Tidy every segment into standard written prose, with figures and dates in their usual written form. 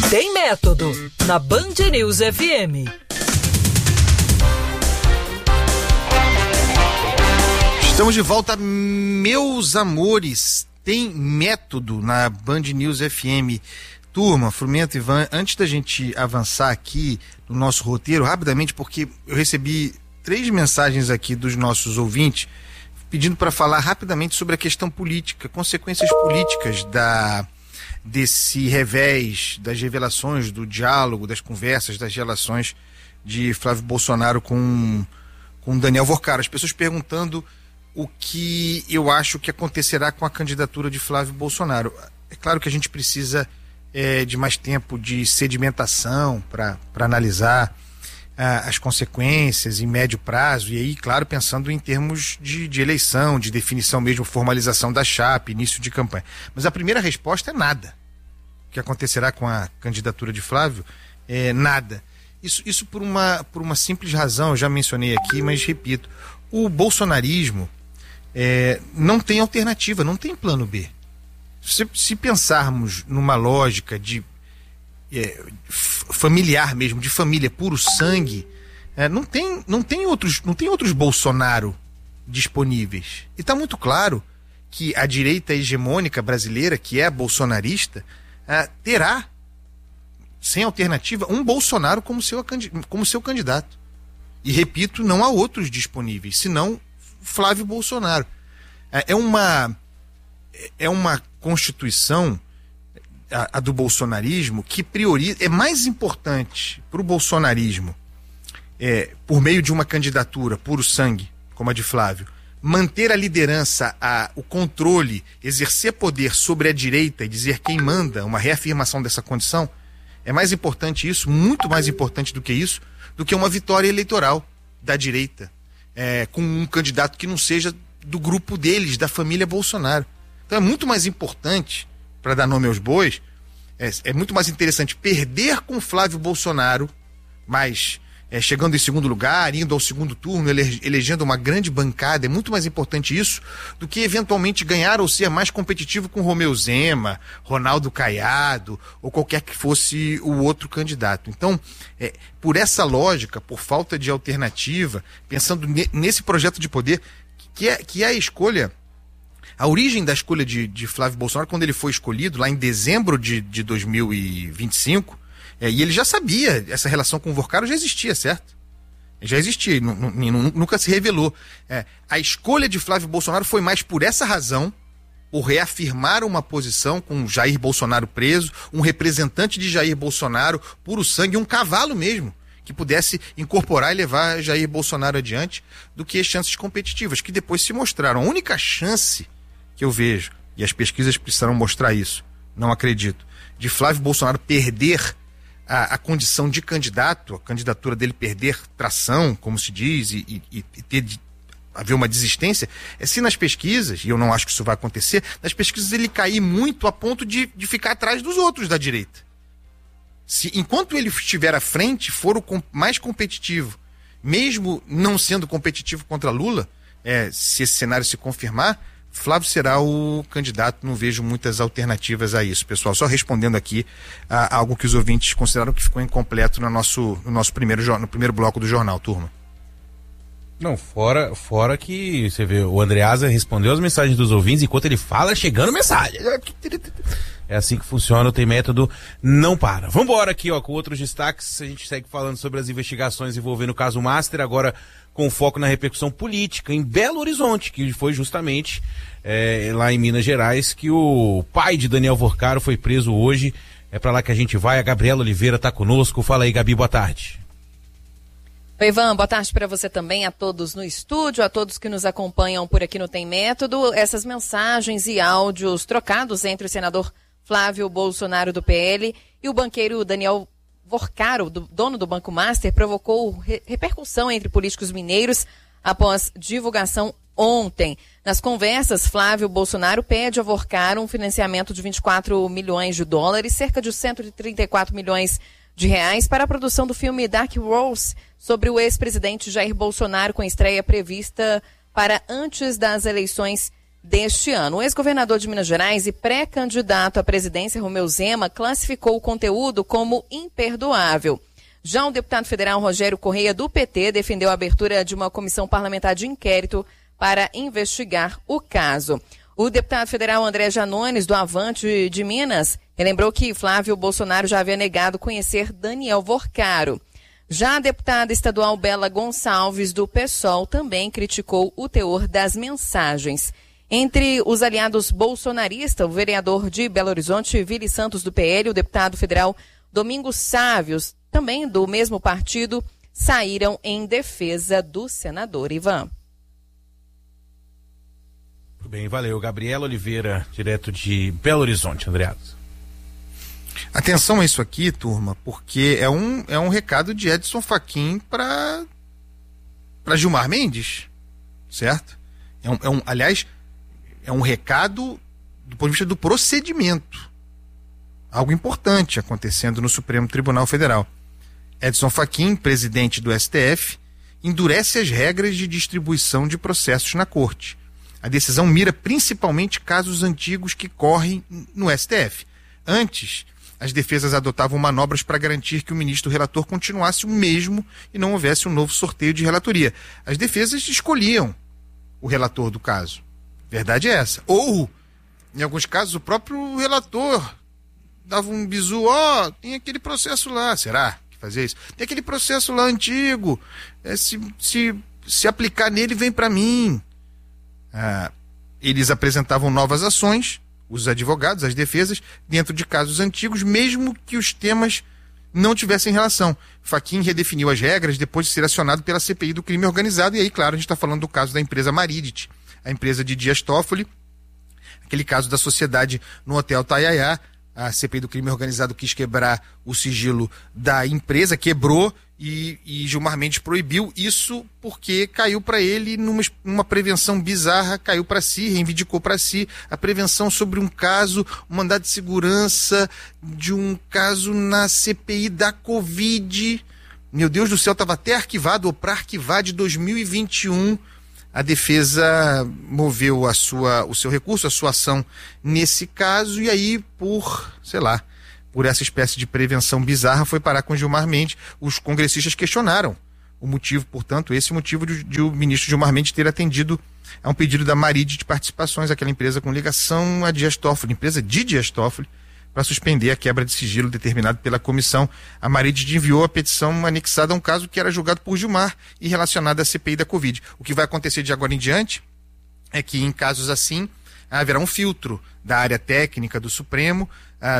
Tem Método, na Band News FM. Estamos de volta, meus amores. Tem Método na Band News FM. Turma, Frumento, Ivan, antes da gente avançar aqui no nosso roteiro, rapidamente, porque eu recebi 3 mensagens aqui dos nossos ouvintes pedindo para falar rapidamente sobre a questão política, consequências políticas desse revés, das revelações, do diálogo, das conversas, das relações de Flávio Bolsonaro com Daniel Workar. As pessoas perguntando o que eu acho que acontecerá com a candidatura de Flávio Bolsonaro. É claro que a gente precisa de mais tempo de sedimentação para analisar as consequências em médio prazo, e aí, claro, pensando em termos de eleição, de definição mesmo, formalização da chapa, início de campanha. Mas a primeira resposta é nada. O que acontecerá com a candidatura de Flávio é nada. Isso por uma simples razão, eu já mencionei aqui, mas repito, o bolsonarismo não tem alternativa, não tem plano B. Se pensarmos numa lógica de familiar mesmo, de família, puro sangue, não tem outros Bolsonaro disponíveis. E está muito claro que a direita hegemônica brasileira, que é bolsonarista, terá, sem alternativa, um Bolsonaro como seu candidato. E repito, não há outros disponíveis, senão Flávio Bolsonaro. É uma constituição, a do bolsonarismo, que prioriza, é mais importante para o bolsonarismo, por meio de uma candidatura puro sangue, como a de Flávio, manter a liderança, o controle, exercer poder sobre a direita e dizer quem manda, uma reafirmação dessa condição. É mais importante isso, muito mais importante do que uma vitória eleitoral da direita, com um candidato que não seja do grupo deles, da família Bolsonaro. Então é muito mais importante, para dar nome aos bois, é muito mais interessante perder com Flávio Bolsonaro, mas chegando em segundo lugar, indo ao segundo turno, elegendo uma grande bancada. É muito mais importante isso do que eventualmente ganhar ou ser mais competitivo com Romeu Zema, Ronaldo Caiado ou qualquer que fosse o outro candidato. Então, por essa lógica, por falta de alternativa, pensando nesse projeto de poder, que é a escolha. A origem da escolha de Flávio Bolsonaro, quando ele foi escolhido, lá em dezembro de 2025, e ele já sabia, essa relação com o Workar já existia, certo? Já existia, nunca se revelou. A escolha de Flávio Bolsonaro foi mais por essa razão, por reafirmar uma posição com Jair Bolsonaro preso, um representante de Jair Bolsonaro, puro sangue, um cavalo mesmo, que pudesse incorporar e levar Jair Bolsonaro adiante, do que as chances competitivas, que depois se mostraram. A única chance que eu vejo, e as pesquisas precisarão mostrar isso, não acredito, de Flávio Bolsonaro perder a condição de candidato, a candidatura dele perder tração, como se diz, e haver uma desistência, se nas pesquisas, e eu não acho que isso vai acontecer, nas pesquisas ele cair muito a ponto de ficar atrás dos outros da direita. Se enquanto ele estiver à frente, for o mais competitivo, mesmo não sendo competitivo contra Lula, se esse cenário se confirmar, Flávio será o candidato. Não vejo muitas alternativas a isso, pessoal. Só respondendo aqui a algo que os ouvintes consideraram que ficou incompleto no nosso primeiro bloco do jornal, turma. Não, fora que você vê, o Andreasa respondeu as mensagens dos ouvintes enquanto ele fala, chegando mensagem. É assim que funciona, o Tem Método não para. Vambora aqui, com outros destaques. A gente segue falando sobre as investigações envolvendo o caso Master, agora com foco na repercussão política em Belo Horizonte, que foi justamente lá em Minas Gerais que o pai de Daniel Workar foi preso hoje. É pra lá que a gente vai. A Gabriela Oliveira tá conosco. Fala aí, Gabi, boa tarde. Oi, Ivan, boa tarde para você também, a todos no estúdio, a todos que nos acompanham por aqui no Tem Método. Essas mensagens e áudios trocados entre o senador Flávio Bolsonaro do PL e o banqueiro Daniel Workar, o dono do Banco Master, provocou repercussão entre políticos mineiros após divulgação ontem. Nas conversas, Flávio Bolsonaro pede a Workar um financiamento de 24 milhões de dólares, cerca de 134 milhões de reais, para a produção do filme Dark Rose sobre o ex-presidente Jair Bolsonaro, com estreia prevista para antes das eleições deste ano. O ex-governador de Minas Gerais e pré-candidato à presidência, Romeu Zema, classificou o conteúdo como imperdoável. Já o deputado federal Rogério Correia, do PT, defendeu a abertura de uma comissão parlamentar de inquérito para investigar o caso. O deputado federal André Janones, do Avante de Minas, lembrou que Flávio Bolsonaro já havia negado conhecer Daniel Vorcaro. Já a deputada estadual Bela Gonçalves, do PSOL, também criticou o teor das mensagens. Entre os aliados bolsonaristas, o vereador de Belo Horizonte, Vili Santos, do PL, o deputado federal Domingos Sávios, também do mesmo partido, saíram em defesa do senador. Ivan. Muito bem, valeu. Gabriela Oliveira, direto de Belo Horizonte, Andreasa. Atenção a isso aqui, turma, porque é um recado de Edson Fachin para Gilmar Mendes, certo? Aliás, é um recado do ponto de vista do procedimento. Algo importante acontecendo no Supremo Tribunal Federal. Edson Fachin, presidente do STF, endurece as regras de distribuição de processos na Corte. A decisão mira principalmente casos antigos que correm no STF. Antes, as defesas adotavam manobras para garantir que o ministro relator continuasse o mesmo e não houvesse um novo sorteio de relatoria. As defesas escolhiam o relator do caso. Verdade é essa. Ou, em alguns casos, o próprio relator dava um bizu, tem aquele processo lá. Será que fazia isso? Tem aquele processo lá antigo. Se aplicar nele, vem para mim. Eles apresentavam novas ações, os advogados, as defesas, dentro de casos antigos, mesmo que os temas não tivessem relação. Fachin redefiniu as regras depois de ser acionado pela CPI do crime organizado, e aí, claro, a gente está falando do caso da empresa Maridit, a empresa de Dias Toffoli, aquele caso da sociedade no Hotel Taiaiá. A CPI do crime organizado quis quebrar o sigilo da empresa, quebrou, e Gilmar Mendes proibiu isso porque caiu para ele numa prevenção bizarra, caiu para si, reivindicou para si a prevenção sobre um caso, um mandado de segurança de um caso na CPI da Covid. Meu Deus do céu, estava até arquivado, ou para arquivar, de 2021. A defesa moveu o seu recurso, a sua ação nesse caso, e aí, por essa espécie de prevenção bizarra, foi parar com Gilmar Mendes. Os congressistas questionaram o motivo, portanto, esse motivo de o ministro Gilmar Mendes ter atendido a um pedido da Maridit de participações, aquela empresa com ligação a Dias Toffoli, empresa de Dias Toffoli, para suspender a quebra de sigilo determinado pela comissão. A Maridit enviou a petição anexada a um caso que era julgado por Gilmar e relacionado à CPI da Covid. O que vai acontecer de agora em diante é que, em casos assim, haverá um filtro da área técnica do Supremo,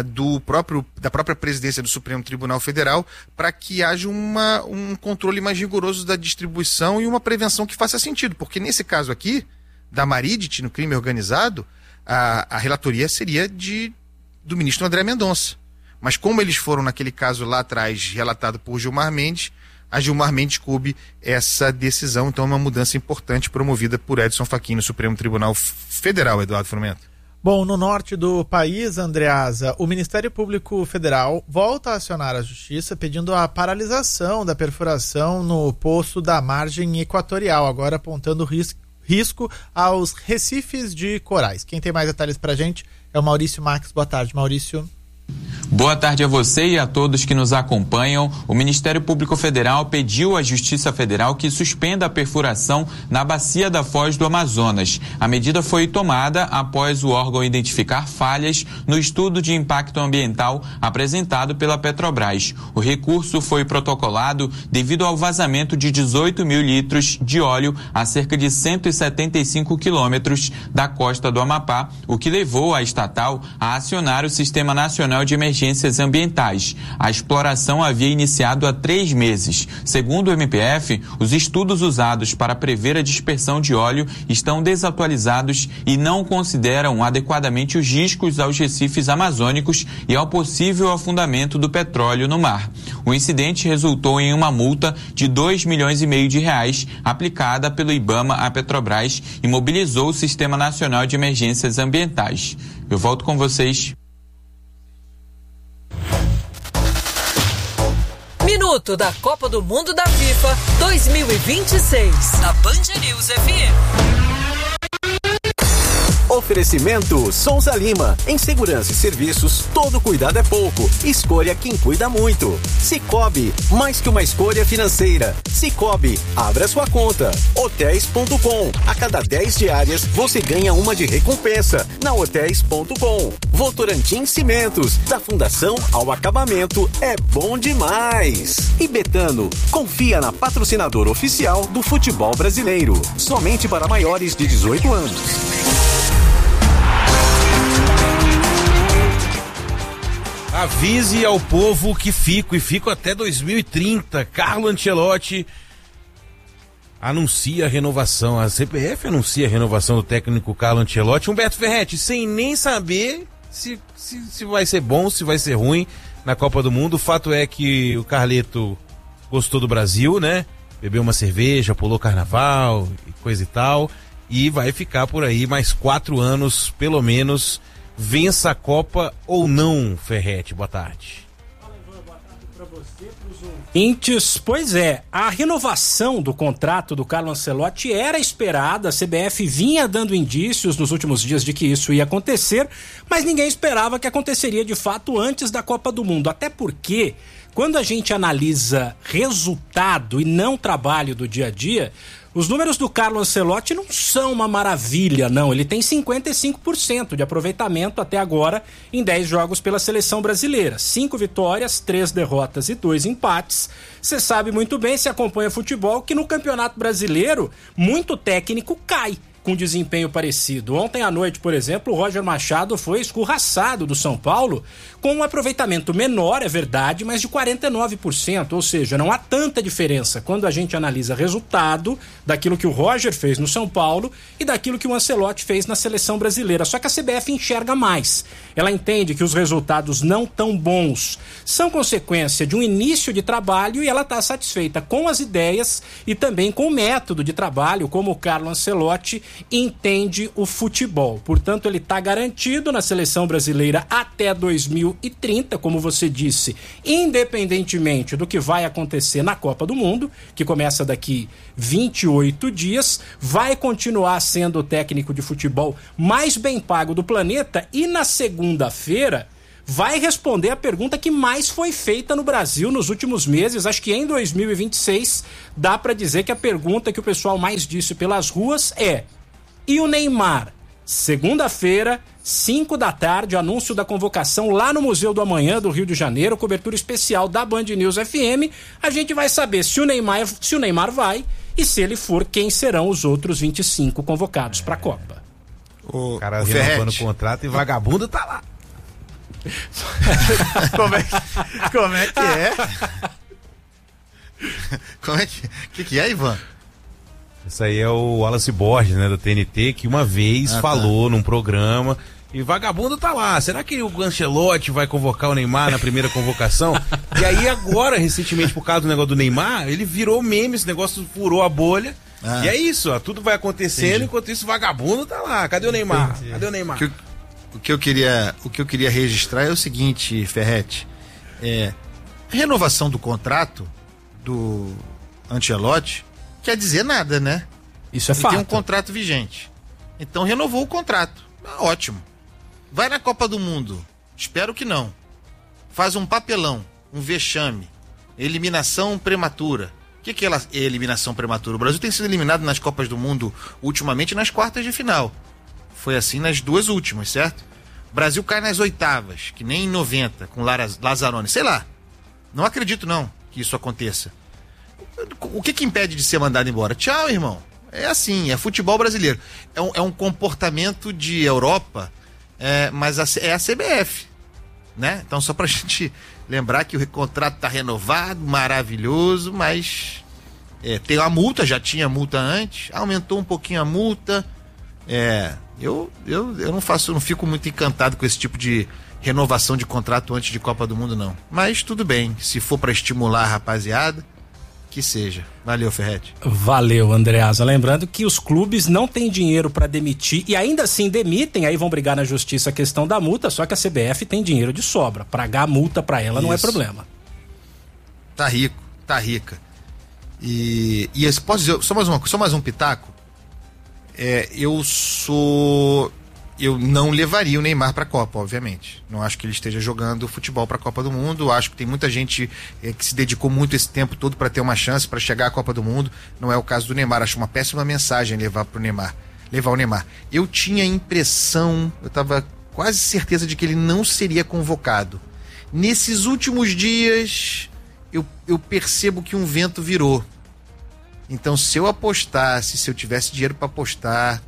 da própria presidência do Supremo Tribunal Federal, para que haja um controle mais rigoroso da distribuição e uma prevenção que faça sentido, porque nesse caso aqui, da Maridit, no crime organizado, a relatoria seria do ministro André Mendonça. Mas como eles foram naquele caso lá atrás, relatado por Gilmar Mendes, a Gilmar Mendes coube essa decisão. Então é uma mudança importante promovida por Edson Fachin no Supremo Tribunal Federal, Eduardo Frumento. Bom, no norte do país, Andreasa, o Ministério Público Federal volta a acionar a Justiça pedindo a paralisação da perfuração no poço da margem equatorial, agora apontando risco aos recifes de corais. Quem tem mais detalhes pra gente é o Maurício Marques. Boa tarde, Maurício. Boa tarde a você e a todos que nos acompanham. O Ministério Público Federal pediu à Justiça Federal que suspenda a perfuração na bacia da Foz do Amazonas. A medida foi tomada após o órgão identificar falhas no estudo de impacto ambiental apresentado pela Petrobras. O recurso foi protocolado devido ao vazamento de 18 mil litros de óleo a cerca de 175 quilômetros da costa do Amapá, o que levou a estatal a acionar o Sistema Nacional de Emergências Ambientais. A exploração havia iniciado há 3 meses. Segundo o MPF, os estudos usados para prever a dispersão de óleo estão desatualizados e não consideram adequadamente os riscos aos recifes amazônicos e ao possível afundamento do petróleo no mar. O incidente resultou em uma multa de 2,5 milhões de reais aplicada pelo IBAMA à Petrobras e mobilizou o Sistema Nacional de Emergências Ambientais. Eu volto com vocês. Minuto da Copa do Mundo da FIFA 2026, na Band News FM. Oferecimento Souza Lima. Em segurança e serviços, todo cuidado é pouco. Escolha quem cuida muito. Sicoob, mais que uma escolha financeira. Sicoob, abra sua conta. Hotéis.com. A cada 10 diárias, você ganha uma de recompensa. Na Hotéis.com. Votorantim Cimentos. Da fundação ao acabamento, é bom demais. E Betano, confia na patrocinadora oficial do futebol brasileiro. Somente para maiores de 18 anos. Avise ao povo que fico até 2030. Carlo Ancelotti anuncia a renovação. A CBF anuncia a renovação do técnico Carlo Ancelotti. Humberto Ferretti, sem nem saber se vai ser bom, se vai ser ruim na Copa do Mundo. O fato é que o Carleto gostou do Brasil, né? Bebeu uma cerveja, pulou carnaval e coisa e tal. E vai ficar por aí mais 4 anos, pelo menos. Vença a Copa ou não, Ferretti? Boa tarde. Fala, Ivan, boa tarde para você, para os ouvintes. Pois é, a renovação do contrato do Carlo Ancelotti era esperada, a CBF vinha dando indícios nos últimos dias de que isso ia acontecer, mas ninguém esperava que aconteceria de fato antes da Copa do Mundo, até porque quando a gente analisa resultado e não trabalho do dia a dia, os números do Carlo Ancelotti não são uma maravilha, não. Ele tem 55% de aproveitamento até agora em 10 jogos pela seleção brasileira. 5 vitórias, 3 derrotas e 2 empates. Você sabe muito bem, se acompanha futebol, que no Campeonato Brasileiro, muito técnico cai com desempenho parecido. Ontem à noite, por exemplo, o Roger Machado foi escorraçado do São Paulo com um aproveitamento menor, é verdade, mas de 49%, ou seja, não há tanta diferença quando a gente analisa resultado daquilo que o Roger fez no São Paulo e daquilo que o Ancelotti fez na seleção brasileira. Só que a CBF enxerga mais. Ela entende que os resultados não tão bons são consequência de um início de trabalho e ela está satisfeita com as ideias e também com o método de trabalho, como o Carlo Ancelotti entende o futebol. Portanto, ele está garantido na seleção brasileira até 2030, como você disse, independentemente do que vai acontecer na Copa do Mundo, que começa daqui 28 dias, vai continuar sendo o técnico de futebol mais bem pago do planeta e na segunda-feira vai responder a pergunta que mais foi feita no Brasil nos últimos meses. Acho que em 2026 dá para dizer que a pergunta que o pessoal mais disse pelas ruas é: e o Neymar? Segunda-feira, 5 da tarde, anúncio da convocação lá no Museu do Amanhã do Rio de Janeiro, cobertura especial da Band News FM. A gente vai saber se o Neymar vai e, se ele for, quem serão os outros 25 convocados para a Copa. O cara renovando o contrato e vagabundo tá lá. Como é que é? Como é que é, Ivan? Isso aí é o Wallace Borges, né, da TNT, que uma vez falou num programa e vagabundo tá lá. Será que o Ancelotti vai convocar o Neymar na primeira convocação? E aí agora, recentemente, por causa do negócio do Neymar, ele virou meme, esse negócio furou a bolha. E é isso, ó, tudo vai acontecendo, enquanto isso o vagabundo tá lá. Cadê o Neymar? Entendi. Cadê o Neymar? O que eu queria registrar é o seguinte, Ferretti. A renovação do contrato do Ancelotti quer dizer nada, né? Isso é fato. Ele tem um contrato vigente. Então renovou o contrato. Ótimo. Vai na Copa do Mundo. Espero que não. Faz um papelão, um vexame. Eliminação prematura. O que é eliminação prematura? O Brasil tem sido eliminado nas Copas do Mundo ultimamente nas quartas de final. Foi assim nas 2 últimas, certo? O Brasil cai nas oitavas, que nem em 90, com Lazzaroni. Sei lá. Não acredito não que isso aconteça. O que impede de ser mandado embora? Tchau, irmão. É assim, é futebol brasileiro. É um comportamento de Europa, mas é a CBF, né? Então, só pra gente lembrar que o contrato tá renovado, maravilhoso, mas tem a multa, já tinha multa antes, aumentou um pouquinho a multa. Eu não fico muito encantado com esse tipo de renovação de contrato antes de Copa do Mundo, não. Mas tudo bem, se for pra estimular a rapaziada, que seja. Valeu, Ferretti. Valeu, Andreasa. Lembrando que os clubes não têm dinheiro para demitir e ainda assim demitem, aí vão brigar na justiça a questão da multa, só que a CBF tem dinheiro de sobra. Pagar a multa para ela não é problema. Tá rica. E posso dizer só mais um pitaco? Eu sou eu não levaria o Neymar para a Copa, obviamente. Não acho que ele esteja jogando futebol para a Copa do Mundo. Acho que tem muita gente que se dedicou muito esse tempo todo para ter uma chance para chegar à Copa do Mundo. Não é o caso do Neymar. Acho uma péssima mensagem levar o Neymar. Eu tinha a impressão, eu estava quase certeza de que ele não seria convocado. Nesses últimos dias, eu percebo que um vento virou. Então, se eu tivesse dinheiro para apostar,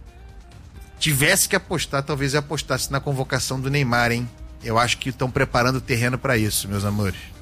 talvez eu apostasse na convocação do Neymar, hein? Eu acho que estão preparando o terreno para isso, meus amores.